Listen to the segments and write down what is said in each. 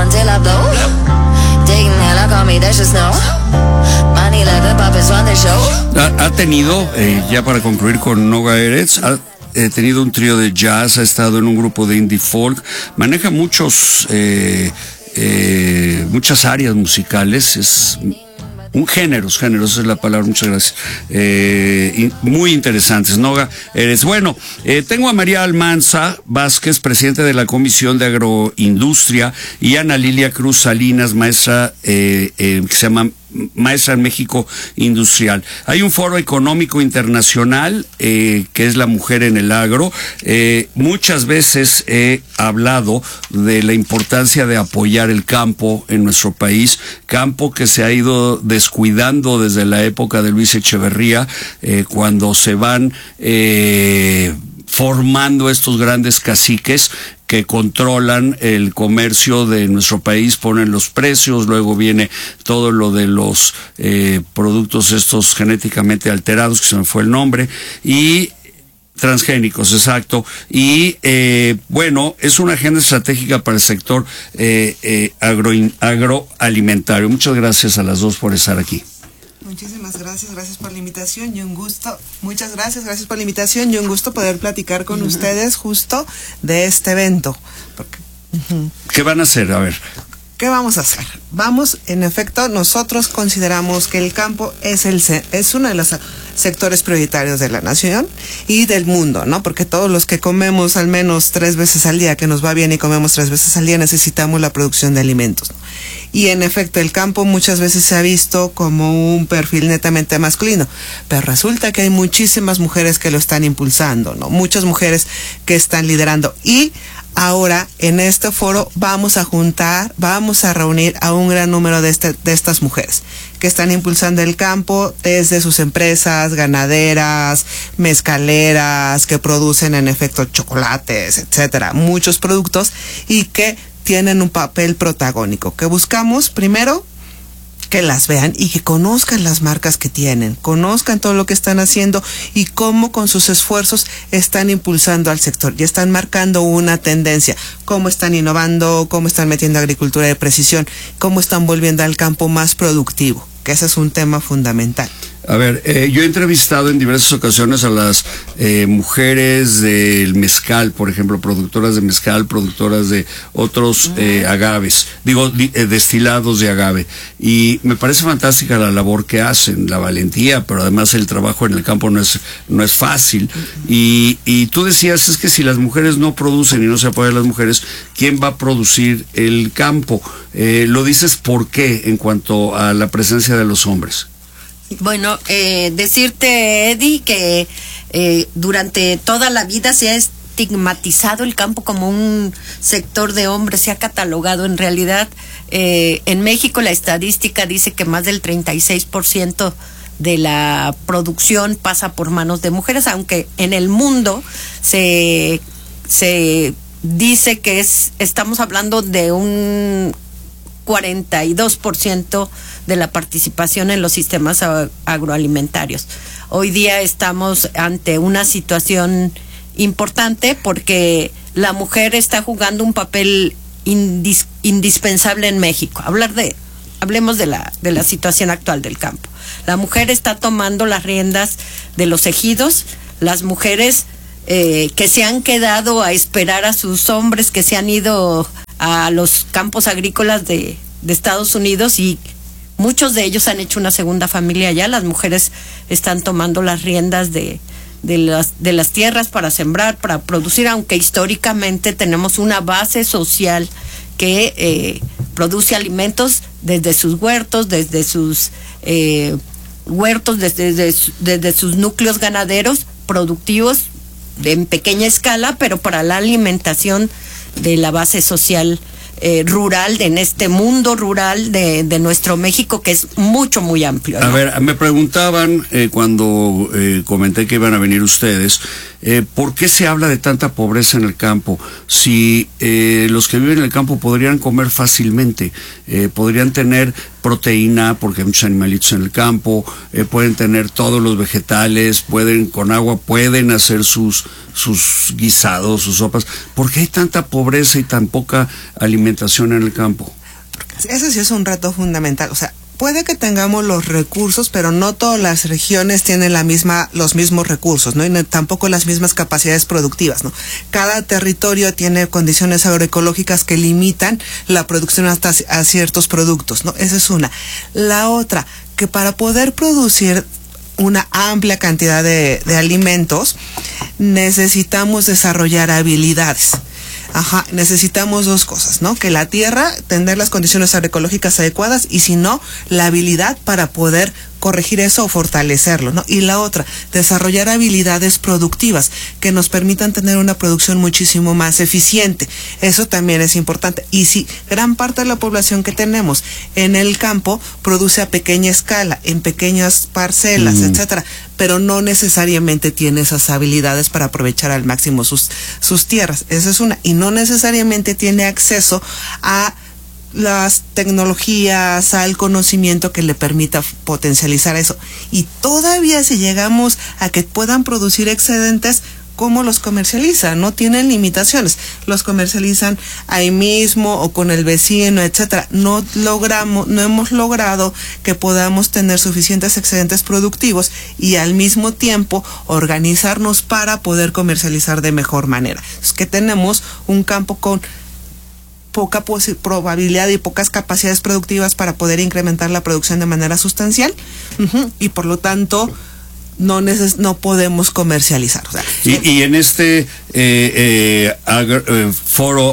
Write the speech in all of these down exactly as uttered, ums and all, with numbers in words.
until I blow. Taking hell, I call me Dasha Snow. Money like the puppets on the show. Ha, ha tenido, eh, ya para concluir con Noga Erez, ha eh, tenido un trío de jazz, ha estado en un grupo de indie folk, maneja muchos, eh, eh, muchas áreas musicales, es un géneros, géneros es la palabra, muchas gracias. Eh, muy interesantes, Noga Erez. Bueno, eh, tengo a María Almanza Vázquez, presidente de la Comisión de Agroindustria, y Ana Lilia Cruz Salinas, maestra eh, eh, que se llama Maestra en México Industrial. Hay un foro económico internacional eh, que es la mujer en el agro. Eh, muchas veces he hablado de la importancia de apoyar el campo en nuestro país, campo que se ha ido descuidando desde la época de Luis Echeverría, eh, cuando se van eh, formando estos grandes caciques que controlan el comercio de nuestro país, ponen los precios, luego viene todo lo de los eh, productos estos genéticamente alterados, que se me fue el nombre, y transgénicos, exacto, y eh, bueno, es una agenda estratégica para el sector eh, eh, agro, agroalimentario. Muchas gracias a las dos por estar aquí. Muchísimas gracias, gracias por la invitación y un gusto, muchas gracias, gracias por la invitación y un gusto poder platicar con uh-huh. ustedes justo de este evento. Porque, uh-huh. ¿Qué van a hacer? A ver. ¿Qué vamos a hacer? Vamos, en efecto, nosotros consideramos que el campo es el es uno de los sectores prioritarios de la nación y del mundo, ¿no? Porque todos los que comemos al menos tres veces al día, que nos va bien y comemos tres veces al día, necesitamos la producción de alimentos, ¿no? Y en efecto, el campo muchas veces se ha visto como un perfil netamente masculino, pero resulta que hay muchísimas mujeres que lo están impulsando, ¿no? Muchas mujeres que están liderando, y ahora en este foro vamos a juntar, vamos a reunir a un gran número de, este, de estas mujeres que están impulsando el campo desde sus empresas ganaderas, mezcaleras, que producen en efecto chocolates, etcétera, muchos productos, y que tienen un papel protagónico, que buscamos primero que las vean y que conozcan las marcas que tienen, conozcan todo lo que están haciendo y cómo con sus esfuerzos están impulsando al sector y están marcando una tendencia, cómo están innovando, cómo están metiendo agricultura de precisión, cómo están volviendo al campo más productivo, que ese es un tema fundamental. A ver, eh, yo he entrevistado en diversas ocasiones a las eh, mujeres del mezcal, por ejemplo, productoras de mezcal, productoras de otros eh, agaves, digo, di, eh, destilados de agave, y me parece fantástica la labor que hacen, la valentía, pero además el trabajo en el campo no es no es fácil, y, y tú decías, es que si las mujeres no producen y no se apoyan a las mujeres, ¿quién va a producir el campo? Eh, lo dices, ¿por qué en cuanto a la presencia de los hombres? Bueno, eh, decirte, Eddie, que eh, durante toda la vida se ha estigmatizado el campo como un sector de hombres, se ha catalogado. En realidad, eh, en México la estadística dice que más del treinta y seis por ciento de la producción pasa por manos de mujeres, aunque en el mundo se, se dice que es estamos hablando de un cuarenta y dos por ciento de la participación en los sistemas agroalimentarios. Hoy día estamos ante una situación importante porque la mujer está jugando un papel indis, indispensable en México. Hablar de, hablemos de la, de la situación actual del campo. La mujer está tomando las riendas de los ejidos, las mujeres eh, que se han quedado a esperar a sus hombres que se han ido a los campos agrícolas de, de Estados Unidos, y muchos de ellos han hecho una segunda familia allá. Las mujeres están tomando las riendas de, de, las, de las tierras para sembrar, para producir, aunque históricamente tenemos una base social que eh, produce alimentos desde sus huertos, desde sus eh, huertos, desde, desde, desde sus núcleos ganaderos productivos en pequeña escala, pero para la alimentación de la base social eh, rural, de, en este mundo rural de, de nuestro México, que es mucho, muy amplio, ¿no? A ver, me preguntaban eh, cuando eh, comenté que iban a venir ustedes, eh, ¿por qué se habla de tanta pobreza en el campo? Si eh, los que viven en el campo podrían comer fácilmente, eh, podrían tener proteína, porque hay muchos animalitos en el campo, eh, pueden tener todos los vegetales, pueden con agua, pueden hacer sus sus guisados, sus sopas. ¿Por qué hay tanta pobreza y tan poca alimentación en el campo? Ese sí es un reto fundamental. O sea, puede que tengamos los recursos, pero no todas las regiones tienen la misma, los mismos recursos, ¿no? Y no, tampoco las mismas capacidades productivas, ¿no? Cada territorio tiene condiciones agroecológicas que limitan la producción hasta a ciertos productos, ¿no? Esa es una. La otra, que para poder producir una amplia cantidad de, de alimentos, necesitamos desarrollar habilidades. Ajá, necesitamos dos cosas, ¿no? Que la tierra, tener las condiciones agroecológicas adecuadas y si no, la habilidad para poder corregir eso o fortalecerlo, ¿no? Y la otra, desarrollar habilidades productivas que nos permitan tener una producción muchísimo más eficiente. Eso también es importante. Y si gran parte de la población que tenemos en el campo produce a pequeña escala, en pequeñas parcelas, mm. etcétera, pero no necesariamente tiene esas habilidades para aprovechar al máximo sus, sus tierras. Esa es una. Y no necesariamente tiene acceso a las tecnologías, al conocimiento que le permita potencializar eso. Y todavía si llegamos a que puedan producir excedentes, ¿cómo los comercializan? No tienen limitaciones. Los comercializan ahí mismo o con el vecino, etcétera. No logramos, no hemos logrado que podamos tener suficientes excedentes productivos y al mismo tiempo organizarnos para poder comercializar de mejor manera. Es que tenemos un campo con poca probabilidad y pocas capacidades productivas para poder incrementar la producción de manera sustancial, uh-huh, y por lo tanto no neces no podemos comercializar. O sea, y, y en este eh, eh, agro, eh, foro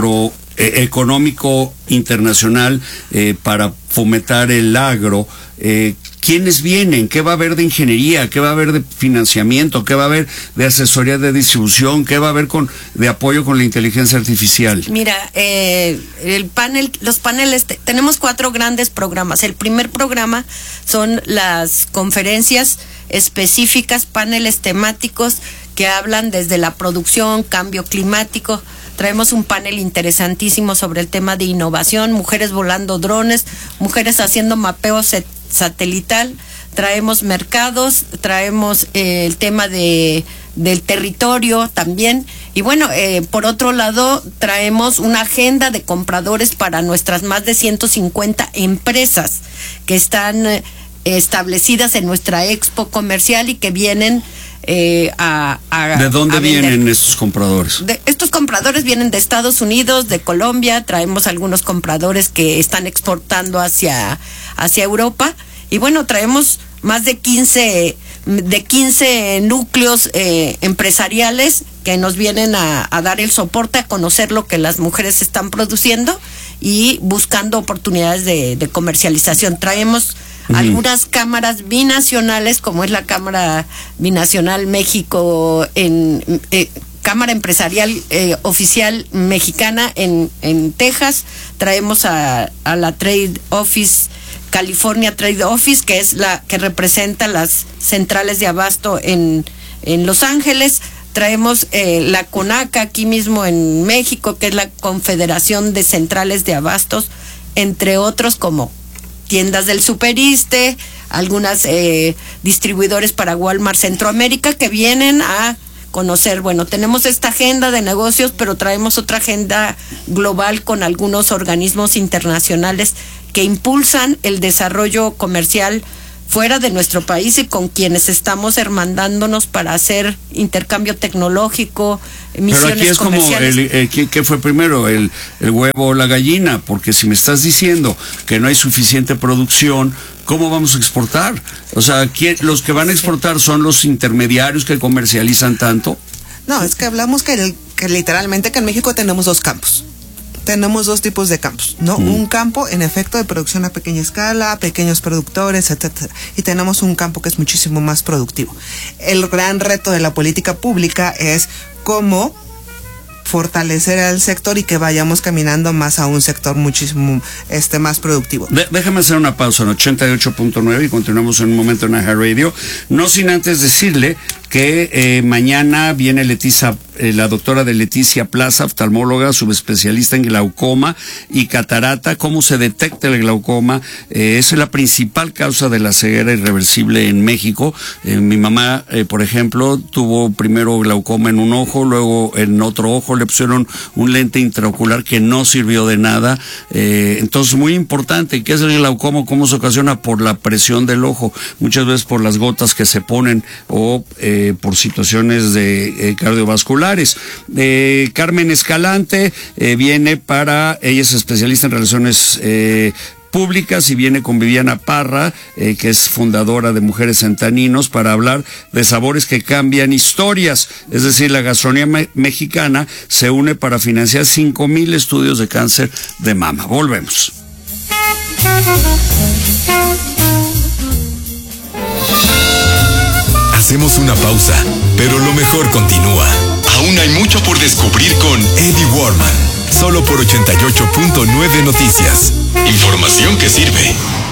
agroeconómico eh, internacional eh, para fomentar el agro, eh, ¿quiénes vienen? ¿Qué va a haber de ingeniería? ¿Qué va a haber de financiamiento? ¿Qué va a haber de asesoría de distribución? ¿Qué va a haber con de apoyo con la inteligencia artificial? Mira, eh, el panel, los paneles, te, tenemos cuatro grandes programas. El primer programa son las conferencias específicas, paneles temáticos que hablan desde la producción, cambio climático. Traemos un panel interesantísimo sobre el tema de innovación, mujeres volando drones, mujeres haciendo mapeo set, satelital, traemos mercados, traemos eh, el tema de del territorio también, y bueno, eh, por otro lado traemos una agenda de compradores para nuestras más de ciento cincuenta empresas que están eh, establecidas en nuestra expo comercial y que vienen Eh, a, a, ¿De dónde a vienen estos compradores? De, estos compradores vienen de Estados Unidos, de Colombia, traemos algunos compradores que están exportando hacia, hacia Europa, y bueno, traemos más de quince, de quince núcleos eh, empresariales que nos vienen a, a dar el soporte, a conocer lo que las mujeres están produciendo y buscando oportunidades de, de comercialización. Traemos Uh-huh. algunas cámaras binacionales, como es la Cámara Binacional México, en eh, Cámara Empresarial eh, Oficial Mexicana en, en Texas. Traemos a, a la Trade Office, California Trade Office, que es la que representa las centrales de abasto en, en Los Ángeles. Traemos eh, la CONACA aquí mismo en México, que es la Confederación de Centrales de Abastos, entre otros como tiendas del Superiste, algunas eh, distribuidores para Walmart Centroamérica que vienen a conocer. Bueno, tenemos esta agenda de negocios, pero traemos otra agenda global con algunos organismos internacionales que impulsan el desarrollo comercial fuera de nuestro país y con quienes estamos hermandándonos para hacer intercambio tecnológico, misiones Pero aquí es comerciales. como, el, el, ¿qué, ¿qué fue primero, el, el huevo o la gallina? Porque si me estás diciendo que no hay suficiente producción, ¿cómo vamos a exportar? O sea, ¿quién, los que van a exportar son los intermediarios que comercializan tanto? No, es que hablamos que, el, que literalmente que en México tenemos dos campos. Tenemos dos tipos de campos, ¿no? Mm. Un campo, en efecto, de producción a pequeña escala, pequeños productores, etcétera. Y tenemos un campo que es muchísimo más productivo. El gran reto de la política pública es cómo fortalecer al sector y que vayamos caminando más a un sector muchísimo este más productivo. De, déjame hacer una pausa en ochenta y ocho punto nueve y continuamos en un momento en Aja Radio, no sin antes decirle que eh, mañana viene Leticia, eh, la doctora de Leticia Plaza, oftalmóloga, subespecialista en glaucoma y catarata. ¿Cómo se detecta el glaucoma? Eh, es la principal causa de la ceguera irreversible en México. Eh, mi mamá, eh, por ejemplo, tuvo primero glaucoma en un ojo, luego en otro ojo le pusieron un lente intraocular que no sirvió de nada. Eh, entonces, muy importante, ¿qué es el glaucoma? ¿Cómo se ocasiona? Por la presión del ojo, muchas veces por las gotas que se ponen o eh, por situaciones de eh, cardiovasculares. Eh, Carmen Escalante eh, viene para, ella es especialista en relaciones eh, públicas y viene con Viviana Parra, eh, que es fundadora de Mujeres en Taninos, para hablar de sabores que cambian historias. Es decir, la gastronomía me- mexicana se une para financiar cinco mil estudios de cáncer de mama. Volvemos. Hacemos una pausa, pero lo mejor continúa. Aún hay mucho por descubrir con Eddie Warman, solo por ochenta y ocho punto nueve Noticias. Información que sirve.